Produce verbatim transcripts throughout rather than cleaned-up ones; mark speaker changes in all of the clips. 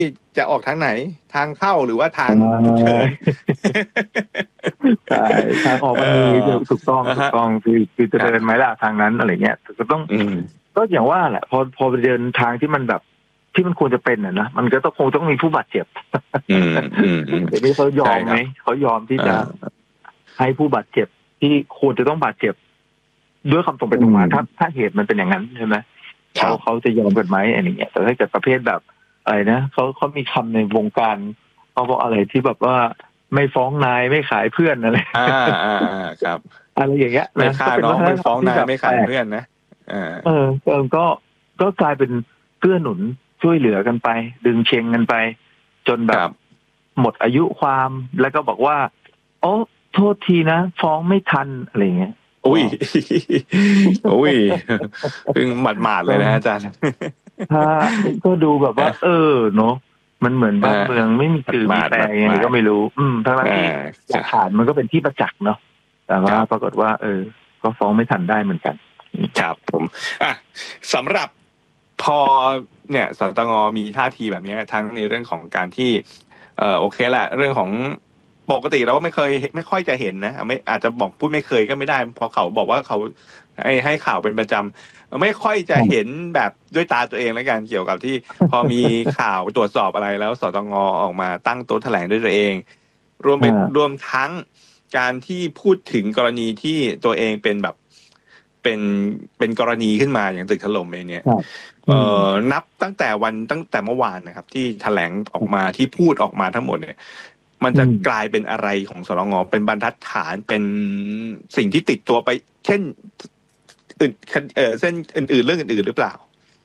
Speaker 1: จะออกทางไหนทางเข้าหรือว่าทางฉุกเฉิน
Speaker 2: ใช่ทางออกมันมีถูกต้องถูกต้องคือคือจะเดินไหมล่ะทางนั้นอะไรเงี้ยก็ต้องก็อย่างว่าแหละพอพอไปเดินทางที่มันแบบที่มันควรจะเป็นอ่ะนะมันก็ต้องคงต้องมีผู้บาดเจ็บแต่นี่เขายอมไหมเขายอมที่จะให้ผู้บาดเจ็บที่ควรจะต้องบาดเจ็บด้วยคำตรงไปตรงมาถ้าถ้าเหตุมันเป็นอย่างนั้นใช่ไหมเขาเขาจะยอมกันไหมอะไรเงี้ยแต่ถ้าเกิดประเภทแบบอะไรนะเขาเขามีคำในวงการเขาบอกอะไรที่แบบว่าไม่ฟ้องนายไม่ขายเพื่อนอะไร
Speaker 1: อ่าอ่าครับ
Speaker 2: อะไรอย่างเงี้ย
Speaker 1: ไม่ฆ่าน้องไม่ฟ้องนายไม่ขายเพื่อนนะ
Speaker 2: เออเออก็ก็กลายเป็นเกื้อหนุนช่วยเหลือกันไปดึงเชงกันไปจนแบบหมดอายุความแล้วก็บอกว่าโอ้โทษทีนะฟ้องไม่ทันอะไรเงี้ย
Speaker 1: อุ้ยอุ้ยเพิ่งหมาดๆเลยนะอาจารย์
Speaker 2: ถ้าก็ดูแบบว่าเออเนาะมันเหมือนบ้านเมืองไม่มีคือมีแต่ยังไงก็ไม่รู้อืมทั้งที่หลักฐานมันก็เป็นที่ประจักษ์เนาะแต่ว่าปรากฏว่าเออก็ฟ้องไม่ทันได้เหมือนกัน
Speaker 1: ครับผมอ่ะสำหรับพอเนี่ยสตง.มีท่าทีแบบนี้ทั้งในเรื่องของการที่เออโอเคแหละเรื่องของปกติเราก็ไม่เคยไม่ค่อยจะเห็นนะไม่อาจจะบอกพูดไม่เคยก็ไม่ได้พอเขาบอกว่าเขาให้ให้ข่าวเป็นประจำไม่ค่อยจะเห็นแบบด้วยตาตัวเองแล้วกันเกี่ยวกับที่พอมีข่าวตรวจสอบอะไรแล้วสตง.ออกมาตั้งโต๊ะแถลงด้วยตัวเองรวมเป็นรวมทั้งการที่พูดถึงกรณีที่ตัวเองเป็นแบบเป็นเป็นกรณีขึ้นมาอย่างตึกถล่มเองเนี่ยเอ่อนับตั้งแต่วันตั้งแต่เมื่อวานนะครับที่แถลงออกมาที่พูดออกมาทั้งหมดเนี่ยมันจะกลายเป็นอะไรของสตง.เป็นบรรทัดฐานเป็นสิ่งที่ติดตัวไปเช่นอื่นเออเส้นอื่นๆเรื่องอื่นๆหรือเปล่า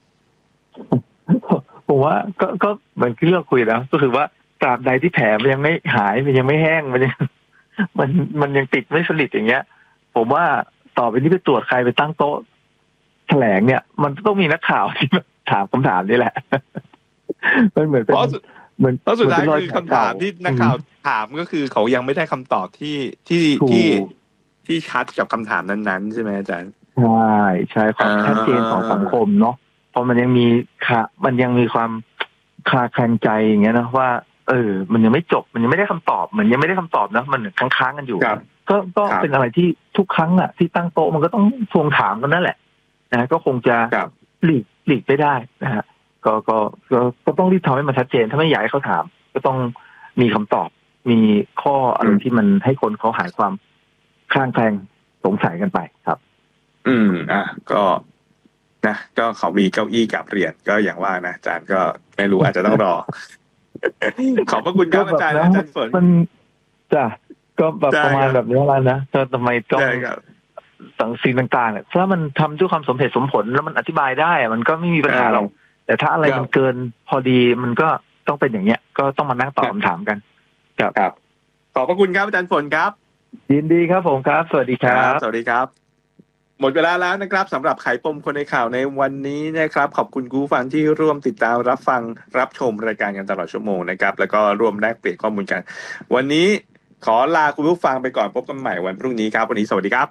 Speaker 2: ผมว่าก็ก็เหมือนที่เราคุยแล้วก็คือว่าตราบใดที่แผลมันยังไม่หายมันยังไม่แห้งมันยังมันมันยังติดไม่สนิทอย่างเงี้ยผมว่าต่อไปนี้ไปตรวจใครไปตั้งโต๊ะแถลงเนี่ยมันต้องมีนักข่าวที่ถามคำถามนี่แหละมันเหมือนเป็น
Speaker 1: เหมือนแล้วสุดท้ายคือคำถามที่นักข่าวถามก็คือเขายังไม่ได้คำตอบที่ที่ที่ที่ชัดกับคำถามนั้นๆใช่ไหมอาจารย์
Speaker 2: ใช่ใช่ความชัดเจนของสังคมเนาะเพราะมันยังมีค่ะมันยังมีความคลาคลางใจอย่างเงี้ยนะว่าเออมันยังไม่จบมันยังไม่ได้คำตอบเหมือนยังไม่ได้คำตอบนะมันค้างๆกันอยู่ก็ก็เป็นอะไรที่ทุกครั้งอ่ะที่ตั้งโต๊ะมันก็ต้องทวงถามกันนั่นแหละนะก็คงจะหลีกหลีกไม่ได้นะฮะก็ก็ก็ก็ต้องรีบทำให้มันชัดเจนถ้าไม่อยากให้เขาถามก็ต้องมีคำตอบมีข้ออะไรที่มันให้คนเขาหายความคลางแคลงสงสัยกันไปครับ
Speaker 1: อืมอ่ะก็นะก็เขามีเก้าอี้กับเหรียญก็อย่างว่านะอาจารย์ก็ไม่รู้อาจจะต้องรอขอบพระคุณครับอาจารย์อาจารย์ฝน
Speaker 2: มันจ้ะก็แบบประมาณแบบนี้แล้วนะก็ทำไมต้องต่างสิ่งต่างๆเนี่ยถ้ามันทำด้วยความสมเหตุสมผลแล้วมันอธิบายได้มันก็ไม่มีปัญหาหรอกแต่ถ้าอะไรมันเกินพอดีมันก็ต้องเป็นอย่างเงี้ยก็ต้องมานั่งตอบคำถามกัน
Speaker 1: ครับขอบพระคุณครับอาจารย์ฝนครับ
Speaker 2: ยินดีครับผมครับสวัสดีครับ
Speaker 1: สวัสดีครับหมดเวลาแล้วนะครับสำหรับไขปมคนในข่าวในวันนี้นะครับขอบคุณผู้ฟังที่ร่วมติดตามรับฟังรับชมรายการกันตลอดชั่วโมงนะครับแล้วก็ร่วมแลกเปลี่ยนข้อมูลกันวันนี้ขอลาคุณผู้ฟังไปก่อนพบกันใหม่วันพรุ่งนี้ครับวันนี้สวัสดีครับ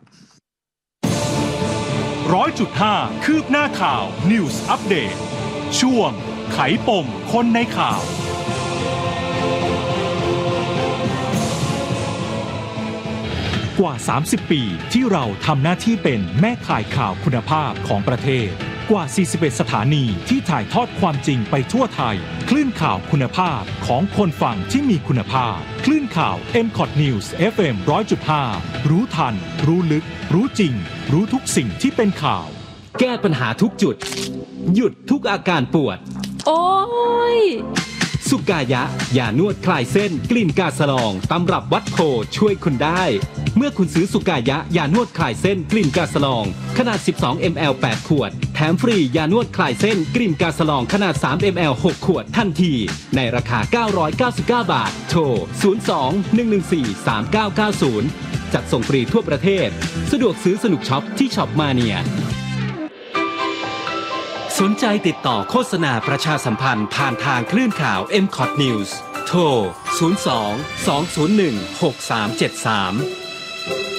Speaker 3: ร้อยจุดห้า คืบหน้าข่าว News Update ช่วงไขปมคนในข่าวกว่าสามสิบปีที่เราทำหน้าที่เป็นแม่ข่ายข่าวคุณภาพของประเทศกว่าสี่สิบเอ็ดสถานีที่ถ่ายทอดความจริงไปทั่วไทยคลื่นข่าวคุณภาพของคนฟังที่มีคุณภาพคลื่นข่าว เอ็ม คอท News เอฟ เอ็ม หนึ่งร้อยจุดห้า รู้ทันรู้ลึกรู้จริงรู้ทุกสิ่งที่เป็นข่าว
Speaker 4: แก้ปัญหาทุกจุดหยุดทุกอาการปวด
Speaker 5: โอ้ย
Speaker 4: สุกายะยานวดคลายเส้นกลิ่นกาสลองตำรับวัดโพช่วยคุณได้เมื่อคุณซื้อสุกายะยานวดคลายเส้นกลิ่นกาสลองขนาดสิบสองมิลลิลิตร แปดขวดแถมฟรียานวดคลายเส้นกลิ่นกาสลองขนาดสามมิลลิลิตร หกขวดทันทีในราคาเก้าร้อยเก้าสิบเก้าบาทโทรศูนย์ สอง หนึ่ง หนึ่ง สี่ สาม เก้า เก้า ศูนย์จัดส่งฟรีทั่วประเทศสะดวกซื้อสนุกช็อปที่ช็อปมาเนียสนใจติดต่อโฆษณาประชาสัมพันธ์ผ่านทางคลื่นข่าว เอ็ม คอท News โทรศูนย์ สอง สอง ศูนย์ หนึ่ง หก สาม เจ็ด สาม